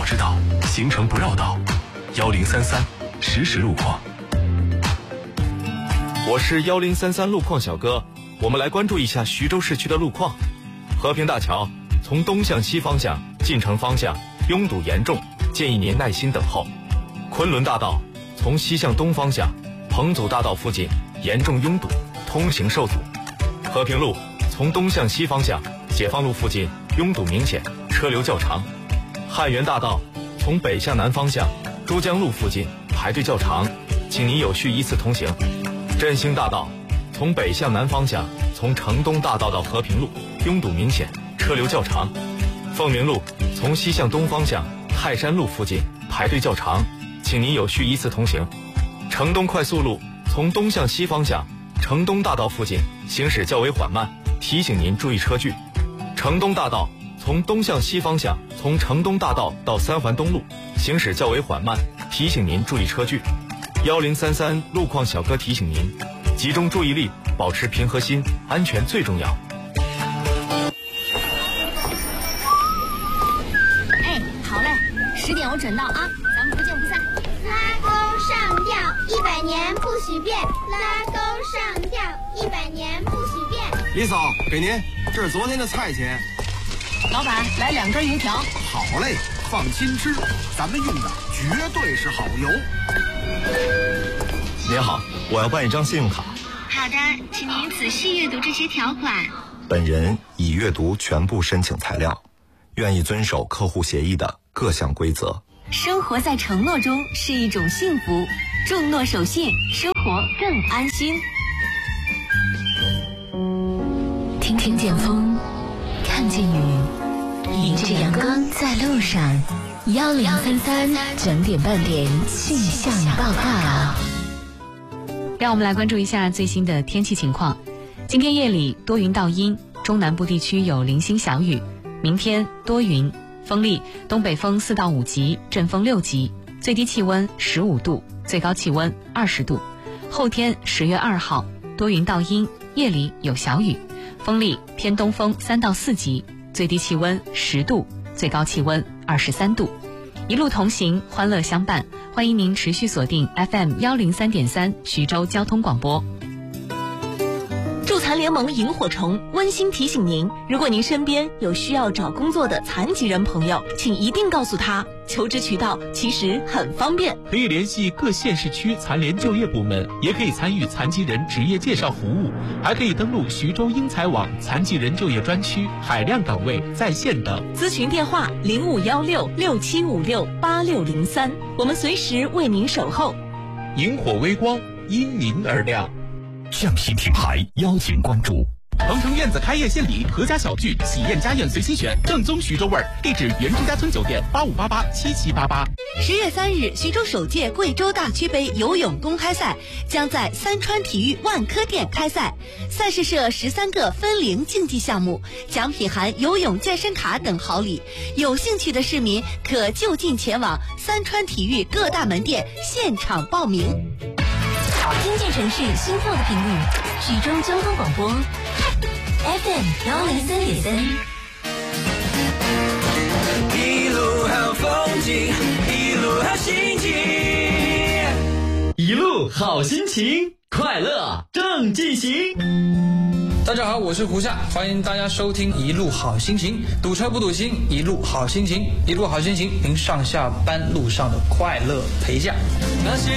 知道，行程不绕道。1033实时路况。 我是1033路况小哥，我们来关注一下徐州市区的路况。和平大桥从东向西方向进城方向拥堵严重，建议您耐心等候。昆仑大道从西向东方向彭祖大道附近严重拥堵，通行受阻。和平路从东向西方向解放路附近拥堵明显，车流较长。汉源大道从北向南方向珠江路附近排队较长，请您有序依次通行。振兴大道从北向南方向从城东大道到和平路拥堵明显，车流较长。凤鸣路从西向东方向泰山路附近排队较长，请您有序依次通行。城东快速路从东向西方向城东大道附近行驶较为缓慢，提醒您注意车距。城东大道从东向西方向从城东大道到三环东路行驶较为缓慢，提醒您注意车距。1033路况小哥提醒您，集中注意力，保持平和心，安全最重要。 哎，好嘞，10点我准到啊，咱们不见不散。 拉钩上吊，100年不许变。拉钩上吊，100年不许变。 李嫂，给您，这是昨天的菜钱。 老板，来2根油条。 好嘞，放心吃，咱们用的绝对是好油。 您好，我要办一张信用卡。 好的，请您仔细阅读这些条款。 本人已阅读全部申请材料，愿意遵守客户协议的各项规则。 生活在承诺中是一种幸福，重诺守信，生活更安心。 听见风，看见雨，迎着阳光在路上。1033整点半点气象报告。 让我们来关注一下最新的天气情况。今天夜里多云到阴，中南部地区有零星小雨。明天多云，风力东北风4到5级，阵风6级，最低气温15度，最高气温20度。后天10月2号多云到阴，夜里有小雨，风力偏东风3到4级，最低气温10度，最高气温23度。一路同行，欢乐相伴，欢迎您持续锁定 FM103.3 徐州交通广播。 助残联盟萤火虫温馨提醒您，如果您身边有需要找工作的残疾人朋友，请一定告诉他，求职渠道其实很方便， 可以联系各县市区残联就业部门，也可以参与残疾人职业介绍服务，还可以登录徐州英才网残疾人就业专区，海量岗位在线等。 咨询电话051667568603，我们随时为您守候。 萤火微光，因您而亮。 匠心品牌邀请关注鹏城院子开业献礼，阖家小聚，喜宴家宴随心选，正宗徐州味儿。地址：原朱家村酒店85887788。 10月3日，徐州首届贵州大区杯游泳公开赛将在三川体育万科店开赛，赛事设13个分龄竞技项目，奖品含游泳健身卡等好礼。有兴趣的市民可就近前往三川体育各大门店现场报名。 听见城市心跳的频率，徐州交通广播 FM103.3。 一路好风景，一路好心情， 一路好心情，快乐正进行。 大家好，我是胡夏，欢迎大家收听一路好心情，堵车不堵心，一路好心情，一路好心情，您上下班路上的快乐陪驾。 那些